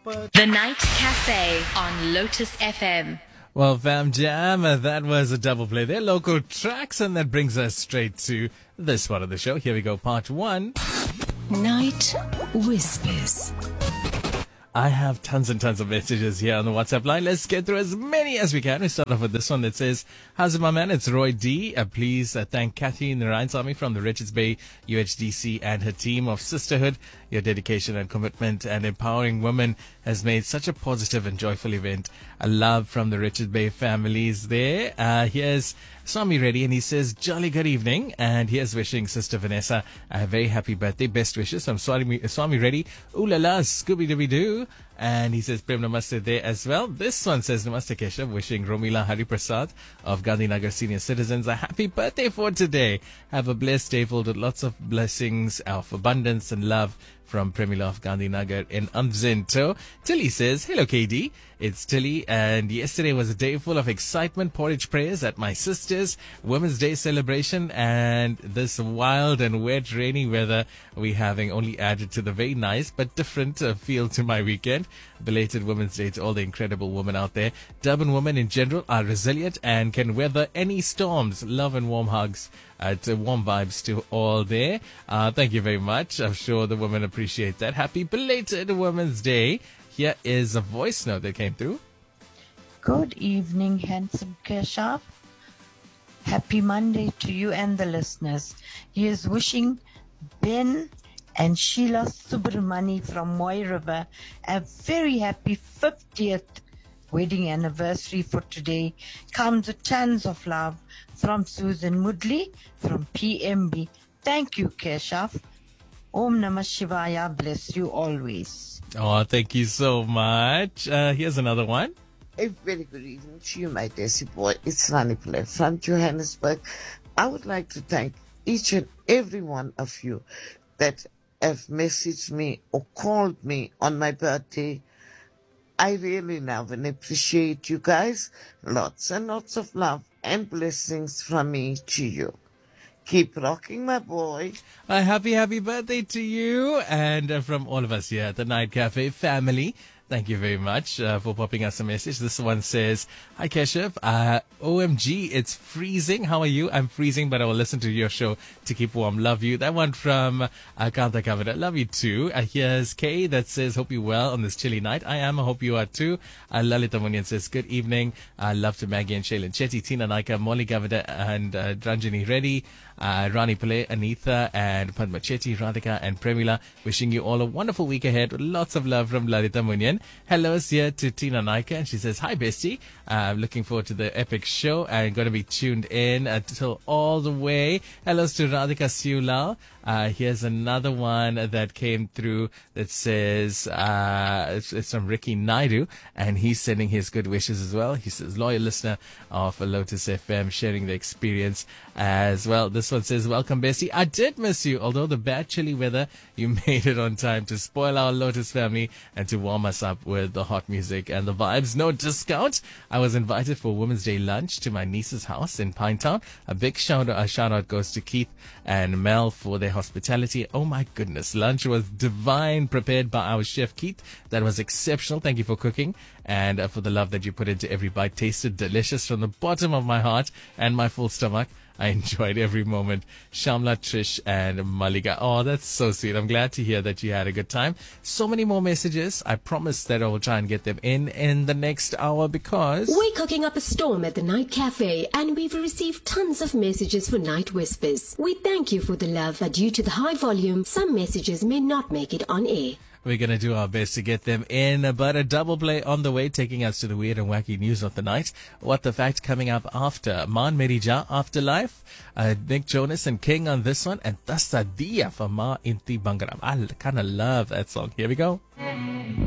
The Night Cafe on Lotus FM. Well, Fam Jam, that was a double play. They're local tracks, and that brings us straight to this part of the show. Here we go, part one. Night Whispers. I have tons and tons of messages here on the WhatsApp line. Let's get through as many as we can. We start off with this one that says, how's it, my man? It's Roy D. Please thank Kathy in the Rhines Army from the Richards Bay UHDC and her team of sisterhood. Your dedication and commitment and empowering women has made such a positive and joyful event. A love from the Richards Bay families there. Here's Swami Reddy, and he says, jolly good evening. And here's wishing Sister Vanessa a very happy birthday. Best wishes from Swami Reddy. Ooh la la, Scooby-Dooby-Doo. And he says, Prem Namaste there as well. This one says, Namaste Keshav, wishing Romila Hariprasad of Gandhinagar Senior Citizens a happy birthday for today. Have a blessed day filled with lots of blessings of abundance and love from Premila of Gandhinagar in Amzinto. Tilly says, hello KD, it's Tilly, and yesterday was a day full of excitement, porridge prayers at my sister's Women's Day celebration, and this wild and wet rainy weather we having only added to the very nice but different feel to my weekend. Belated Women's Day to all the incredible women out there. Durban women in general are resilient and can weather any storms. Love and warm hugs. Warm vibes to all there. Thank you very much. I'm sure the women appreciate that. Happy belated Women's Day. Here is a voice note that came through. Good evening, handsome Keshav. Happy Monday to you and the listeners. He is wishing Ben and Sheila Subramani from Moy River a very happy 50th wedding anniversary for today. Comes with tons of love from Susan Mudley from PMB. Thank you, Keshav. Om Namah Shivaya bless you always. Oh, thank you so much. Here's another one. A very good evening to you, my Desi boy. It's Rani Pillai from Johannesburg. I would like to thank each and every one of you that have messaged me or called me on my birthday. I really love and appreciate you guys. Lots and lots of love and blessings from me to you. Keep rocking, my boy. A happy birthday to you, and from all of us here at the Night Cafe family. Thank you very much for popping us a message. This one says, hi Keshav, OMG, it's freezing. How are you? I'm freezing, but I will listen to your show to keep warm. Love you. That one from Kanta Kavada. Love you too. Here's Kay that says, hope you're well on this chilly night. I am. I hope you are too. Lalita Munyan says, good evening. Love to Maggie and Shaylin Chetty, Tina Naika, Molly Gavada, and Ranjani Reddy. Rani Pillai, Anitha, and Padma Chetty, Radhika, and Premila. Wishing you all a wonderful week ahead with lots of love from Lalita Munyan. Hello here to Tina Naika, and she says, hi bestie. Looking forward to the epic show and going to be tuned in until all the way. Hellos to Radhika Siulal. Here's another one that came through that says, it's from Ricky Naidu, and he's sending his good wishes as well. He says, loyal listener of Lotus FM, sharing the experience as well. This one says, welcome Bessie. I did miss you, although the bad chilly weather, you made it on time to spoil our Lotus family and to warm us up with the hot music and the vibes. No discount. I was invited for Women's Day lunch to my niece's house in Pinetown. A big shout out goes to Keith and Mel for their hospitality. Oh my goodness, lunch was divine, prepared by our chef Keith. That was exceptional. Thank you for cooking and for the love that you put into every bite. Tasted delicious from the bottom of my heart and my full stomach. I enjoyed every moment. Shamla, Trish, and Malika. Oh, that's so sweet. I'm glad to hear that you had a good time. So many more messages. I promise that I will try and get them in the next hour because we're cooking up a storm at the Night Cafe, and we've received tons of messages for Night Whispers. We thank you for the love, but due to the high volume, some messages may not make it on air. We're going to do our best to get them in, but a double play on the way, taking us to the weird and wacky news of the night. What the fact coming up after Man Merija, Afterlife, Nick Jonas and King on this one, and Tasadia for Ma Inti Bangaram. I kind of love that song. Here we go.